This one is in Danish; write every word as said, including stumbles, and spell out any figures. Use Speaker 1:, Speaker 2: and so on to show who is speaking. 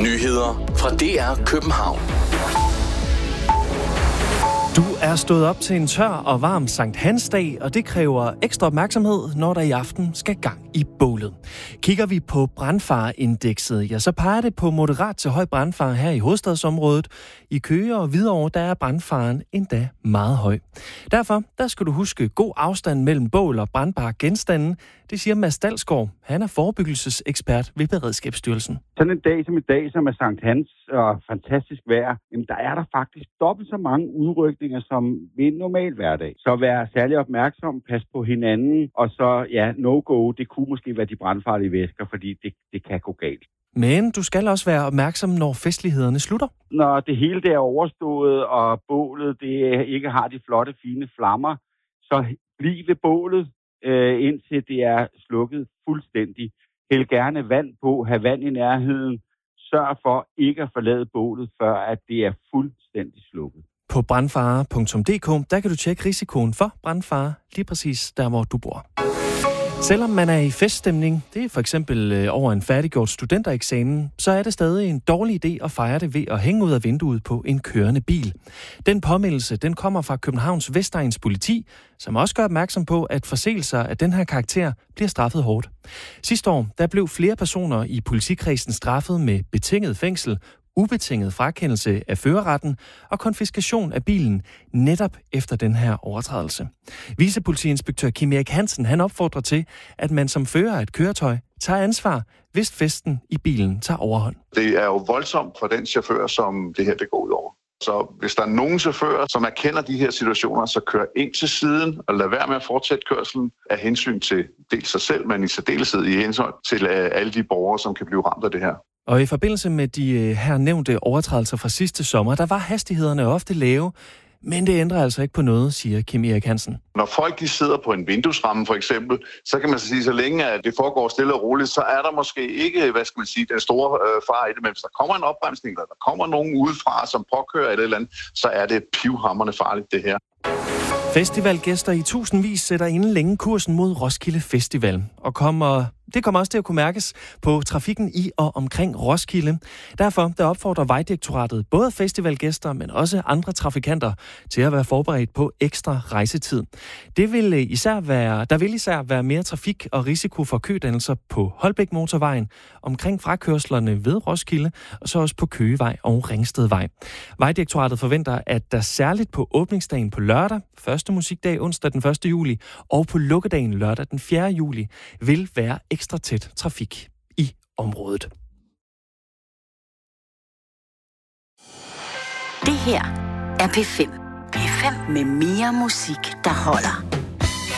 Speaker 1: Nyheder fra D R København.
Speaker 2: Du er stået op til en tør og varm Sankt Hans dag, og det kræver ekstra opmærksomhed, når der i aften skal gang i bålet. Kigger vi på brandfareindekset, ja, så peger det på moderat til høj brandfare her i hovedstadsområdet. I Køge og Hvidovre, der er brandfaren endda meget høj. Derfor, der skal du huske god afstand mellem bål og brandbare genstande. Det siger Mads Dalsgaard. Han er forebyggelsesekspert ved Beredskabsstyrelsen.
Speaker 3: Sådan en dag som i dag, som er Sankt Hans og fantastisk vejr, jamen der er der faktisk dobbelt så mange udrykninger som ved en normal hverdag. Så vær særlig opmærksom, pas på hinanden, og så ja, no-go, det kunne måske være de brandfarlige væsker, fordi det, det kan gå galt.
Speaker 2: Men du skal også være opmærksom, når festlighederne slutter.
Speaker 3: Når det hele det er overstået, og bålet det ikke har de flotte, fine flammer, så bliv ved bålet, øh, indtil det er slukket fuldstændig. Hæld gerne vand på, have vand i nærheden. Sørg for ikke at forlade bålet, før at det er fuldstændig slukket.
Speaker 2: På brandfare punktum d k, der kan du tjekke risikoen for brandfare lige præcis der, hvor du bor. Selvom man er i feststemning, det er for eksempel over en færdiggjort studentereksamen, så er det stadig en dårlig idé at fejre det ved at hænge ud af vinduet på en kørende bil. Den påmeldelse, den kommer fra Københavns Vestegns politi, som også gør opmærksom på, at forseelser af den her karakter bliver straffet hårdt. Sidste år, der blev flere personer i politikredsen straffet med betinget fængsel, ubetinget frakendelse af førerretten og konfiskation af bilen netop efter den her overtrædelse. Vicepolitiinspektør Kim Erik Hansen, han opfordrer til, at man som fører af et køretøj tager ansvar, hvis festen i bilen tager overhånd.
Speaker 4: Det er jo voldsomt for den chauffør, som det her det går ud over. Så hvis der er nogen chauffører, som erkender de her situationer, så kør ind til siden og lad være med at fortsætte kørslen af hensyn til dels sig selv, men i særdeleshed i hensyn til alle de borgere, som kan blive ramt af det her.
Speaker 2: Og i forbindelse med de her nævnte overtrædelser fra sidste sommer, der var hastighederne ofte lave, men det ændrer altså ikke på noget, siger Kim Erik Hansen.
Speaker 4: Når folk de sidder på en vinduesramme for eksempel, så kan man så sige, så længe at det foregår stille og roligt, så er der måske ikke, hvad skal man sige, den store øh, fare i det. Men hvis der kommer en opbremsning, eller der kommer nogen udefra, som påkører et eller andet, så er det pivhamrende farligt det her.
Speaker 2: Festivalgæster i tusindvis sætter inden længe kursen mod Roskilde Festival, og kommer, det kommer også til at kunne mærkes på trafikken i og omkring Roskilde. Derfor der opfordrer Vejdirektoratet både festivalgæster, men også andre trafikanter til at være forberedt på ekstra rejsetid. Det vil især være, der vil især være mere trafik og risiko for kødannelser på Holbæk Motorvejen, omkring frakørslerne ved Roskilde, og så også på Køgevej og Ringstedvej. Vejdirektoratet forventer, at der særligt på åbningsdagen på lørdag, første musikdag onsdag den første juli, og på lukkedagen lørdag den fjerde juli, vil være ekstra tæt trafik i området.
Speaker 5: Det her er P fem. P fem med mere musik, der holder.